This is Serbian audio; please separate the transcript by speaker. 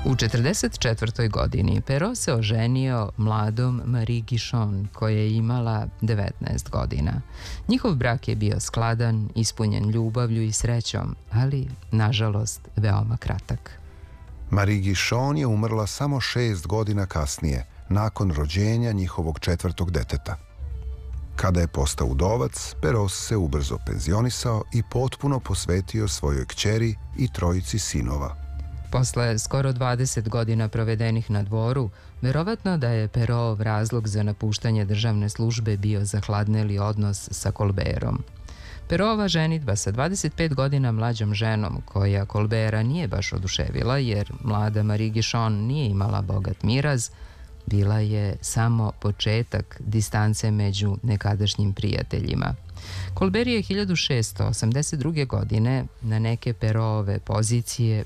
Speaker 1: U 44. godini Perrault se oženio mladom Marie Guichon koja je imala 19 godina. Njihov brak je bio skladan, ispunjen ljubavlju i srećom, ali, nažalost, veoma kratak.
Speaker 2: Marie Guichon je umrla samo 6 godina kasnije, nakon rođenja njihovog 4. deteta. Kada je postao udovac, Perrault se ubrzo penzionisao i potpuno posvetio svojoj kćeri i 3 sinova.
Speaker 1: Posle skoro 20 godina provedenih na dvoru, verovatno da je Perrault razlog za napuštanje državne službe bio zahladneli odnos sa Colbertom. Perraultova ženidba sa 25 godina mlađom ženom, koja Colberta nije baš oduševila jer mlada Marie Guichon nije imala bogat miraz, bila je samo početak distance među nekadašnjim prijateljima. Colbert je 1682. godine na neke Perraultove pozicije